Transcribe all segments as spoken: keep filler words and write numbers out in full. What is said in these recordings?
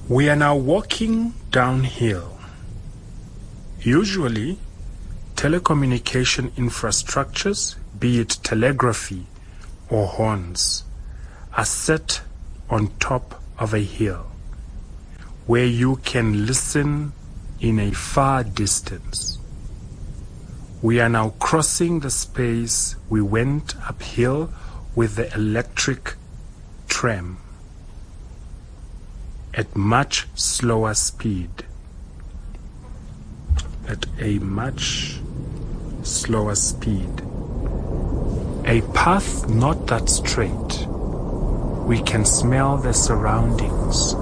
We are now walking downhill. Usually, telecommunication infrastructures, be it telegraphy or horns, are set on top of a hill where you can listen in a far distance. We are now crossing the space we went uphill with the electric tram at much slower speed. At a much slower speed. A path not that straight. We can smell the surroundings.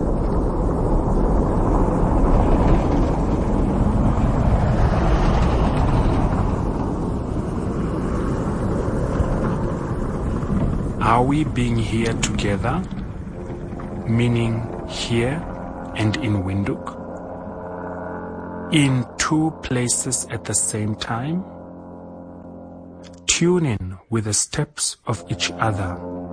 Are we being here together? Meaning here and in Windhoek? In two places at the same time? Tune in with the steps of each other.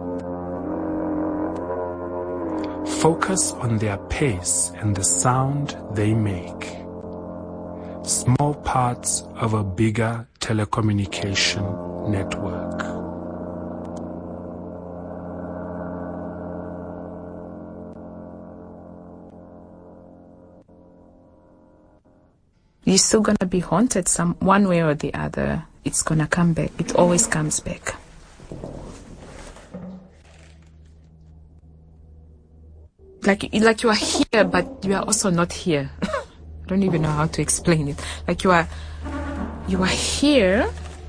Focus on their pace and the sound they make. Small parts of a bigger telecommunication network. You're still going to be haunted some one way or the other. It's going to come back. It always comes back. Like, like you are here, but you are also not here. I don't even know how to explain it. Like you are, you are here,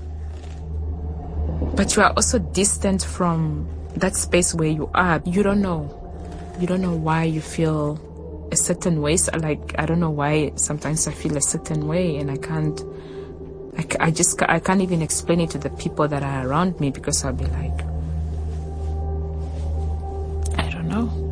but you are also distant from that space where you are. You don't know. You don't know why you feel a certain way. So like, I don't know why sometimes I feel a certain way, and I can't, I, I just, I can't even explain it to the people that are around me, because I'll be like, I don't know.